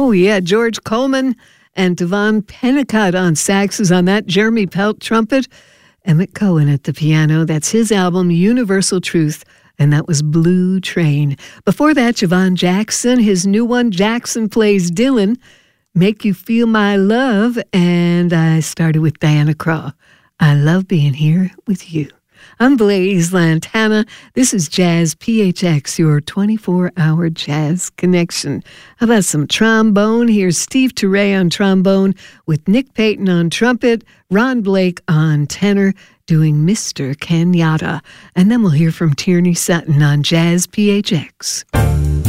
Oh, yeah, George Coleman and Devon Pennicott on saxes on that. Jeremy Pelt trumpet. Emmett Cohen at the piano. That's his album, Universal Truth, and that was Blue Train. Before that, Javon Jackson, his new one, Jackson Plays Dylan, Make You Feel My Love, and I started with Diana Krall. I love being here with you. I'm Blaise Lantana. This is Jazz PHX, your 24-hour jazz connection. How about some trombone? Here's Steve Turre on trombone with Nick Payton on trumpet, Ron Blake on tenor, doing Mr. Kenyatta. And then we'll hear from Tierney Sutton on Jazz PHX.